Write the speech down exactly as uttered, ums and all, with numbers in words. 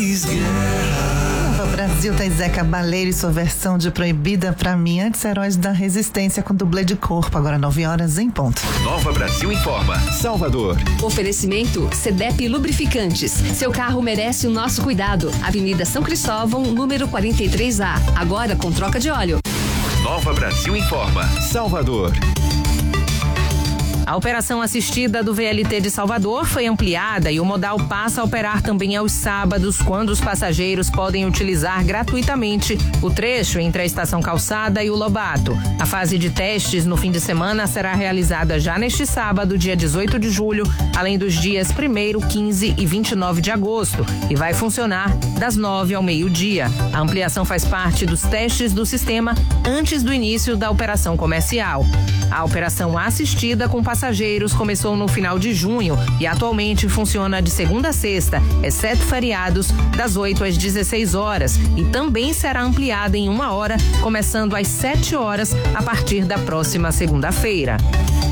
Nova Brasil tem Zé Cabaleiro e sua versão de Proibida Pra Mim. Antes, Heróis da Resistência com dublê de corpo. Agora nove horas em ponto. Nova Brasil informa. Salvador. Oferecimento Cedep Lubrificantes. Seu carro merece o nosso cuidado. Avenida São Cristóvão, número quarenta e três A. Agora com troca de óleo. Nova Brasil informa. Salvador. A operação assistida do V L T de Salvador foi ampliada e o modal passa a operar também aos sábados, quando os passageiros podem utilizar gratuitamente o trecho entre a Estação Calçada e o Lobato. A fase de testes no fim de semana será realizada já neste sábado, dia dezoito de julho, além dos dias primeiro, quinze e vinte e nove de agosto, e vai funcionar das nove ao meio-dia. A ampliação faz parte dos testes do sistema antes do início da operação comercial. A operação assistida com passageiros começou no final de junho e atualmente funciona de segunda a sexta, exceto feriados, das oito às dezesseis horas, e também será ampliada em uma hora, começando às sete horas a partir da próxima segunda-feira.